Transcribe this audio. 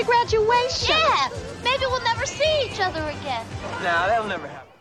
graduation. Yeah, maybe we'll never see each other again. Nah, that'll never happen.